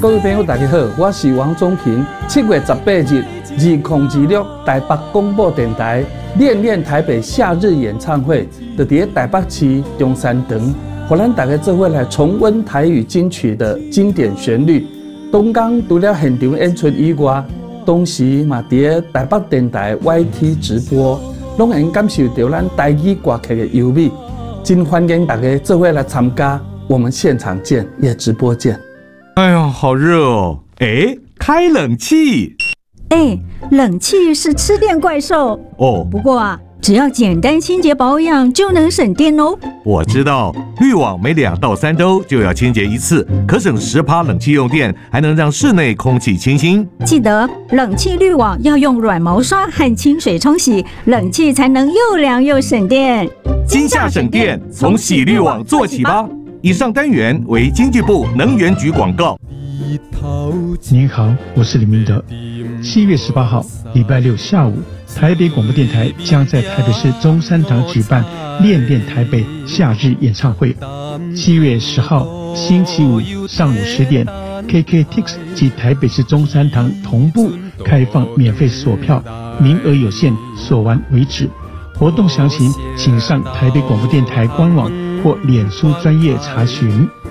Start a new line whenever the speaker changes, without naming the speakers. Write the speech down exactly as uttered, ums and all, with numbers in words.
各位朋友，大家好，我是王宗平。七月十八日，二零二六台北广播电台练练台北夏日演唱会，就伫台北市中山堂，互咱大家做伙来重温台语金曲的经典旋律。东港除了现场演出以外，同时嘛伫台北电台 Y T 直播，拢能感受到咱台语歌曲的优美。真欢迎大家做伙来参加，我们现场见，也直播见。
哎呀，好热哦！哎，开冷气。
哎，冷气是吃电怪兽
哦。
不过啊，只要简单清洁保养就能省电哦。
我知道，滤网每两到三周就要清洁一次，可省十趴冷气用电，还能让室内空气清新。
记得冷气滤网要用软毛刷和清水冲洗，冷气才能又凉又省电。
今夏省电，从洗滤网做起吧。以上单元为经济部能源局广告。
您好，我是李明德。七月十八号，礼拜六下午，台北广播电台将在台北市中山堂举办《练练台北夏日演唱会》。七月十号，星期五上午十点 ，K K T X 及台北市中山堂同步开放免费索票，名额有限，索完为止。活动详情请上台北广播电台官网或脸书专页查询。